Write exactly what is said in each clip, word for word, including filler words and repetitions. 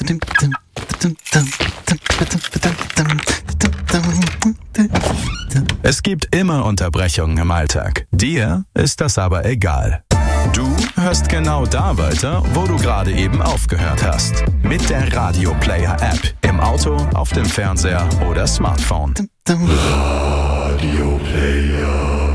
Es gibt immer Unterbrechungen im Alltag. Dir ist das aber egal. Du hörst genau da weiter, wo du gerade eben aufgehört hast. Mit der Radio Player App. Im Auto, auf dem Fernseher oder Smartphone. Radio Player.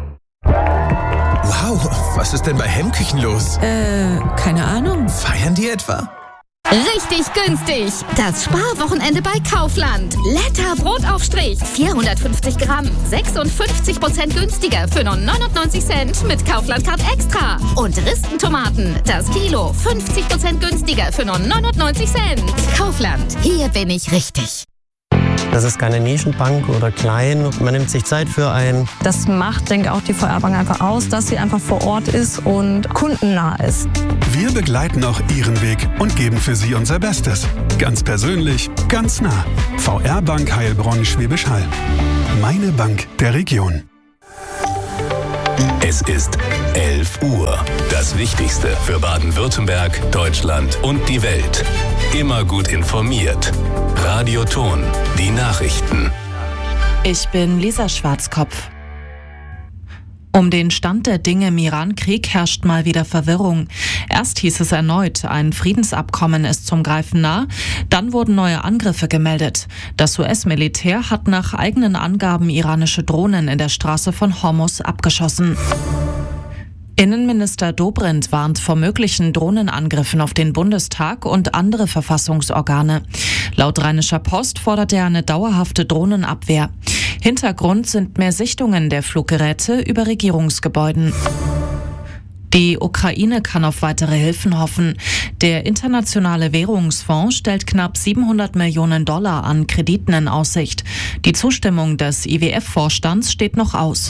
Wow, was ist denn bei Hemmküchen los? Äh, keine Ahnung. Feiern die etwa? Richtig günstig. Das Sparwochenende bei Kaufland. Letter Brotaufstrich. vierhundertfünfzig Gramm. sechsundfünfzig Prozent günstiger für nur neunundneunzig Cent mit Kaufland Card Extra. Und Ristentomaten. Das Kilo. fünfzig Prozent günstiger für nur neunundneunzig Cent. Kaufland. Hier bin ich richtig. Das ist keine Nischenbank oder klein. Man nimmt sich Zeit für einen. Das macht, denke ich, auch die V R Bank einfach aus, dass sie einfach vor Ort ist und kundennah ist. Wir begleiten auch Ihren Weg und geben für Sie unser Bestes. Ganz persönlich, ganz nah. V R Bank Heilbronn Schwäbisch Hall. Meine Bank der Region. Es ist elf Uhr. Das Wichtigste für Baden-Württemberg, Deutschland und die Welt. Immer gut informiert. Radio Ton, die Nachrichten. Ich bin Lisa Schwarzkopf. Um den Stand der Dinge im Iran-Krieg herrscht mal wieder Verwirrung. Erst hieß es erneut, ein Friedensabkommen ist zum Greifen nah. Dann wurden neue Angriffe gemeldet. Das U S-Militär hat nach eigenen Angaben iranische Drohnen in der Straße von Hormuz abgeschossen. Innenminister Dobrindt warnt vor möglichen Drohnenangriffen auf den Bundestag und andere Verfassungsorgane. Laut Rheinischer Post fordert er eine dauerhafte Drohnenabwehr. Hintergrund sind mehr Sichtungen der Fluggeräte über Regierungsgebäuden. Die Ukraine kann auf weitere Hilfen hoffen. Der Internationale Währungsfonds stellt knapp siebenhundert Millionen Dollar an Krediten in Aussicht. Die Zustimmung des I W F-Vorstands steht noch aus.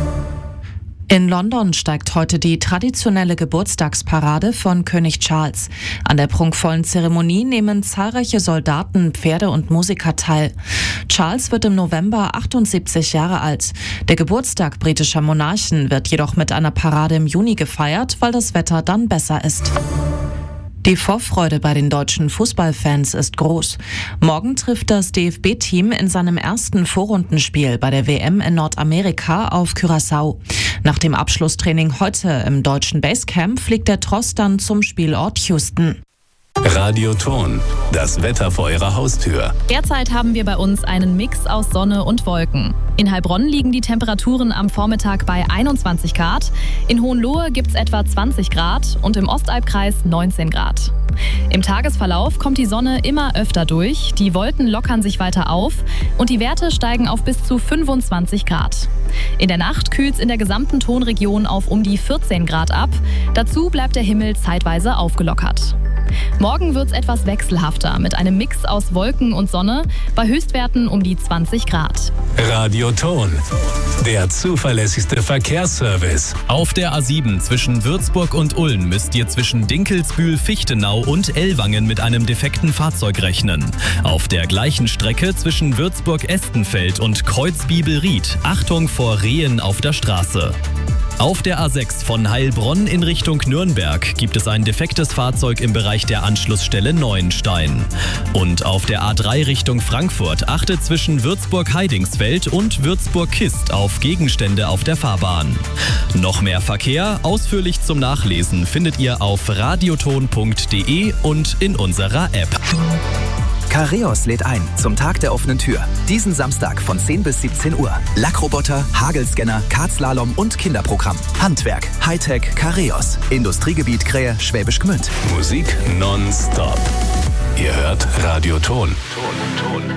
In London steigt heute die traditionelle Geburtstagsparade von König Charles. An der prunkvollen Zeremonie nehmen zahlreiche Soldaten, Pferde und Musiker teil. Charles wird im November achtundsiebzig Jahre alt. Der Geburtstag britischer Monarchen wird jedoch mit einer Parade im Juni gefeiert, weil das Wetter dann besser ist. Die Vorfreude bei den deutschen Fußballfans ist groß. Morgen trifft das D F B-Team in seinem ersten Vorrundenspiel bei der W M in Nordamerika auf Curaçao. Nach dem Abschlusstraining heute im deutschen Basecamp fliegt der Tross dann zum Spielort Houston. Radio Ton, das Wetter vor Ihrer Haustür. Derzeit haben wir bei uns einen Mix aus Sonne und Wolken. In Heilbronn liegen die Temperaturen am Vormittag bei einundzwanzig Grad, in Hohenlohe gibt es etwa zwanzig Grad und im Ostalbkreis neunzehn Grad. Im Tagesverlauf kommt die Sonne immer öfter durch, die Wolken lockern sich weiter auf und die Werte steigen auf bis zu fünfundzwanzig Grad. In der Nacht kühlt es in der gesamten Tonregion auf um die vierzehn Grad ab, dazu bleibt der Himmel zeitweise aufgelockert. Morgen wird es etwas wechselhafter mit einem Mix aus Wolken und Sonne bei Höchstwerten um die zwanzig Grad. Radio Ton, der zuverlässigste Verkehrsservice. Auf der A sieben zwischen Würzburg und Ulm müsst ihr zwischen Dinkelsbühl, Fichtenau und Ellwangen mit einem defekten Fahrzeug rechnen. Auf der gleichen Strecke zwischen Würzburg-Estenfeld und Kreuzbibelried Achtung vor Rehen auf der Straße. Auf der A sechs von Heilbronn in Richtung Nürnberg gibt es ein defektes Fahrzeug im Bereich der Anschlussstelle Neuenstein. Und auf der A drei Richtung Frankfurt achtet zwischen Würzburg-Heidingsfeld und Würzburg-Kist auf Gegenstände auf der Fahrbahn. Noch mehr Verkehr, ausführlich zum Nachlesen, findet ihr auf radioton punkt de und in unserer App. Careos lädt ein zum Tag der offenen Tür. Diesen Samstag von zehn bis siebzehn Uhr. Lackroboter, Hagelscanner, Kartslalom und Kinderprogramm. Handwerk, Hightech, Careos. Industriegebiet Krähe, Schwäbisch Gmünd. Musik nonstop. Ihr hört Radio Ton. Ton, Ton.